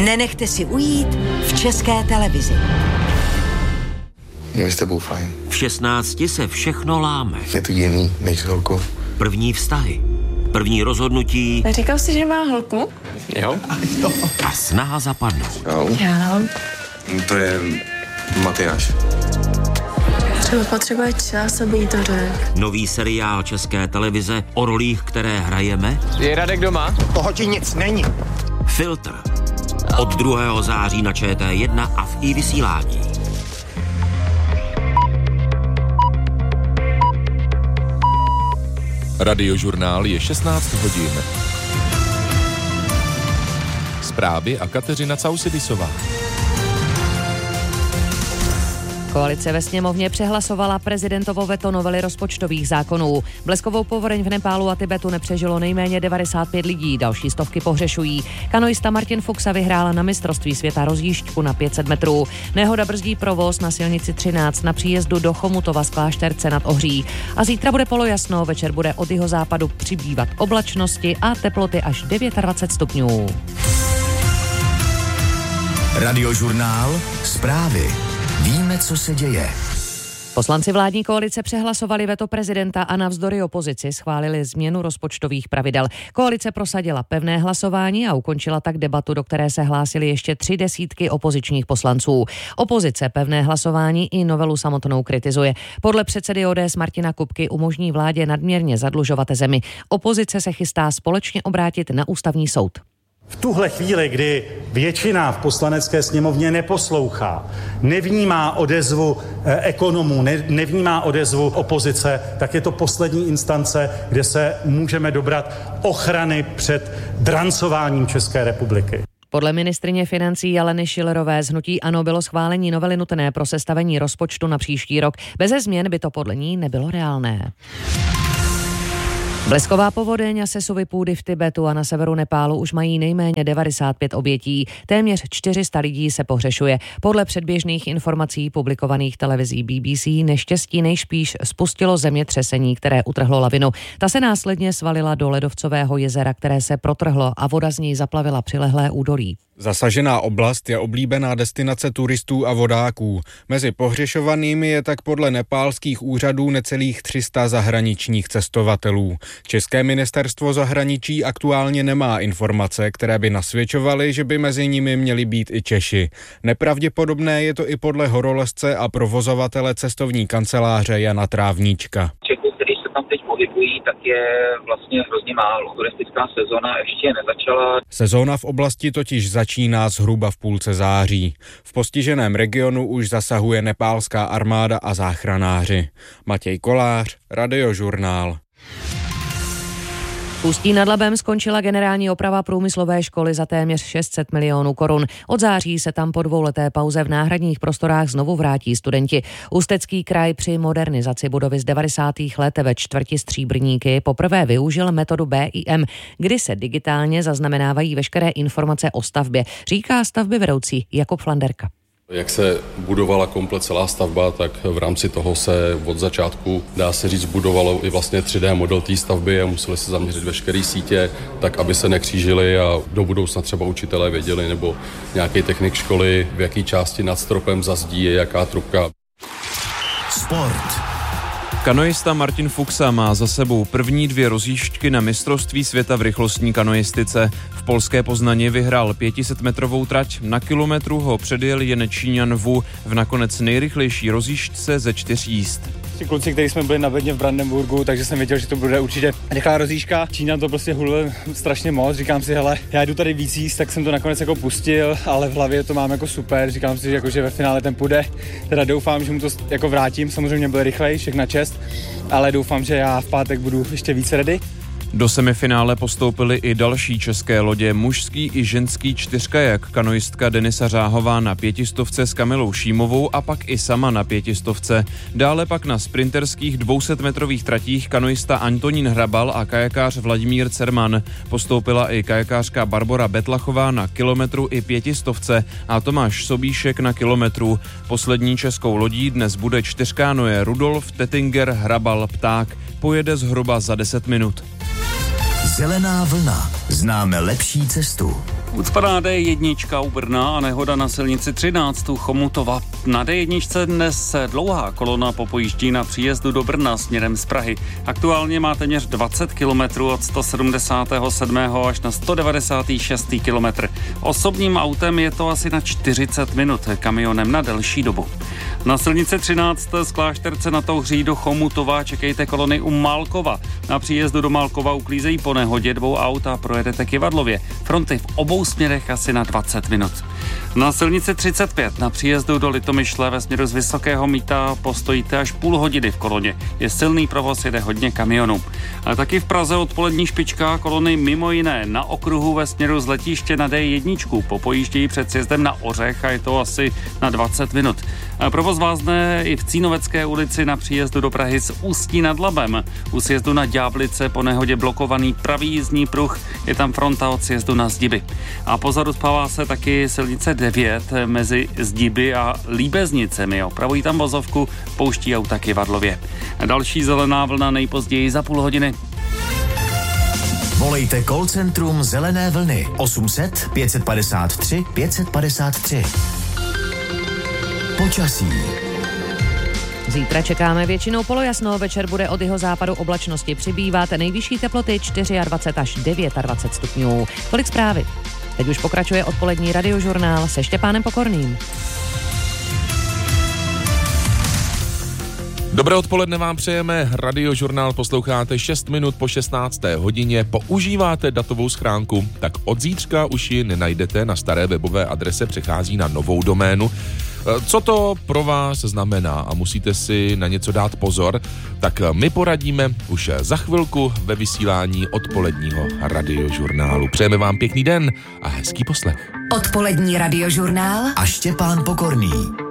Nenechte si ujít v České televizi. Je s tebou fajn. V 16 se všechno láme. Je to jiný než s holkou. První vztahy, první rozhodnutí. Říkal jsi, že má holku? Jo. A snaha zapadnout. Já. To je Matyáš. Třeba potřebuje čas, aby jí to řekl. Nový seriál České televize o rolích, které hrajeme. Je Radek doma? Toho ti nic není. Filtr. Od 2. září na ČT1 a v iVysílání. Radiožurnál je 16 hodin. Zprávy a Kateřina Causidisová. Koalice ve sněmovně přehlasovala prezidentovo veto novely rozpočtových zákonů. Bleskovou povodeň v Nepálu a Tibetu nepřežilo nejméně 95 lidí, další stovky pohřešují. Kanoista Martin Fuxa vyhrál na mistrovství světa rozjížďku na 500 metrů. Nehoda brzdí provoz na silnici 13 na příjezdu do Chomutova z Klášterce nad Ohří. A zítra bude polojasno, večer bude od jihozápadu přibývat oblačnosti a teploty až 29 stupňů. Radiožurnál, zprávy. Víme, co se děje. Poslanci vládní koalice přehlasovali veto prezidenta a navzdory opozici schválili změnu rozpočtových pravidel. Koalice prosadila pevné hlasování a ukončila tak debatu, do které se hlásili ještě 3 desítky opozičních poslanců. Opozice pevné hlasování i novelu samotnou kritizuje. Podle předsedy ODS Martina Kupky umožní vládě nadměrně zadlužovat zemi. Opozice se chystá společně obrátit na ústavní soud. V tuhle chvíli, kdy většina v poslanecké sněmovně neposlouchá, nevnímá odezvu ekonomů, nevnímá odezvu opozice, tak je to poslední instance, kde se můžeme dobrat ochrany před drancováním České republiky. Podle ministryně financí Aleny Schillerové z hnutí ANO bylo schválení novely nutné pro sestavení rozpočtu na příští rok. Beze změn by to podle ní nebylo reálné. Blesková povodeň a sesuvy půdy v Tibetu a na severu Nepálu už mají nejméně 95 obětí. Téměř 400 lidí se pohřešuje. Podle předběžných informací publikovaných televizí BBC neštěstí nejspíš spustilo zemětřesení, které utrhlo lavinu. Ta se následně svalila do ledovcového jezera, které se protrhlo a voda z něj zaplavila přilehlé údolí. Zasažená oblast je oblíbená destinace turistů a vodáků. Mezi pohřešovanými je tak podle nepálských úřadů necelých 300 zahraničních cestovatelů. České ministerstvo zahraničí aktuálně nemá informace, které by nasvědčovaly, že by mezi nimi měli být i Češi. Nepravděpodobné je to i podle horolezce a provozovatele cestovní kanceláře Jana Trávníčka. Teď pohybují, tak je vlastně hrozně málo. Turistická sezona ještě nezačala. Sezóna v oblasti totiž začíná zhruba v půlce září. V postiženém regionu už zasahuje nepálská armáda a záchranáři. Matěj Kolář, Radiožurnál. V Ústí nad Labem skončila generální oprava průmyslové školy za téměř 600 milionů korun. Od září se tam po dvouleté pauze v náhradních prostorách znovu vrátí studenti. Ústecký kraj při modernizaci budovy z 90. let ve čtvrti Stříbrníky poprvé využil metodu BIM, kdy se digitálně zaznamenávají veškeré informace o stavbě, říká stavbyvedoucí Jakub Flanderka. Jak se budovala komplet celá stavba, tak v rámci toho se od začátku, dá se říct, budovalo i vlastně 3D model té stavby a museli se zaměřit veškeré sítě, tak aby se nekřížily a do budoucna třeba učitelé věděli nebo nějaký technik školy, v jaký části nad stropem za zdí je jaká trubka. Sport. Kanoista Martin Fuxa má za sebou první 2 rozjížďky na mistrovství světa v rychlostní kanoistice. V polské Poznani vyhrál 500-metrovou trať, na kilometru ho předjel jen Číňan Wu v nakonec nejrychlejší rozjížďce ze 4 jízd. Kluci, kteří jsme byli na bedně v Brandenburgu, takže jsem věděl, že to bude určitě rychlá rozjížďka. Číňan to prostě hulil strašně moc, říkám si, hele, já jdu tady víc jíst, tak jsem to nakonec jako pustil, ale v hlavě to mám jako super, říkám si, že ve finále ten půjde. Teda doufám, že mu to jako vrátím, samozřejmě byl rychlej, všech na čest, ale doufám, že já v pátek budu ještě víc ready. Do semifinále postoupily i další české lodě, mužský i ženský čtyřkajak, kanoistka Denisa Řáhová na 500 s Kamilou Šímovou a pak i sama na 500. Dále pak na sprinterských 200-metrových tratích kanoista Antonín Hrabal a kajakář Vladimír Cerman. Postoupila i kajakářka Barbora Betlachová na kilometru i 500 a Tomáš Sobíšek na kilometru. Poslední českou lodí dnes bude čtyřkánoje Rudolf Tettinger Hrabal Pták. Pojede zhruba za 10 minut. Zelená vlna. Známe lepší cestu. Ucpaná D1 u Brna a nehoda na silnici 13 u Chomutova. Na D1 dnes dlouhá kolona popojíždí na příjezdu do Brna směrem z Prahy. Aktuálně má téměř 20 km od 177. až na 196. kilometr. Osobním autem je to asi na 40 minut, kamionem na delší dobu. Na silnici 13 z Klášterce na Touhří do Chomutova čekejte kolony u Málkova. Na příjezdu do Málkova uklízejí po nehodě 2 aut a projedete Kyvadlově. Fronty v obou směrech asi na 20 minut. Na silnici 35 na příjezdu do Litomyšle ve směru z Vysokého Mýta postojíte až půl hodiny v koloně. Je silný provoz, jede hodně kamionů. A taky v Praze odpolední špička, kolony mimo jiné na okruhu ve směru z letiště na D1 popojíždějí před sjezdem na Ořech a je to asi na 20 minut. A provoz vázne i v Cínovecké ulici na příjezdu do Prahy z Ústí nad Labem. U sjezdu na Ďáblice po nehodě blokovaný pravý jízdní pruh, je tam fronta od sjezdu na Zdiby. A pozadu spává se taky silnice 9 mezi Zdiby a Líbeznicemi. Opravují tam vozovku, pouští auta Kyvadlově. Další zelená vlna nejpozději za půl hodiny. Volejte call centrum Zelené vlny 800 553 553. Počasí. Zítra čekáme většinou polojasno, večer bude od jihozápadu oblačnosti přibývat, nejvyšší teploty 24 až 29 stupňů. Tolik zprávy. Teď už pokračuje odpolední radiožurnál se Štěpánem Pokorným. Dobré odpoledne vám přejeme, radiožurnál posloucháte 6 minut po 16. hodině, používáte datovou schránku, tak od zítřka už ji nenajdete na staré webové adrese, přechází na novou doménu. Co to pro vás znamená a musíte si na něco dát pozor, tak my poradíme už za chvilku ve vysílání odpoledního radiožurnálu. Přejeme vám pěkný den a hezký poslech. Odpolední radiožurnál a Štěpán Pokorný.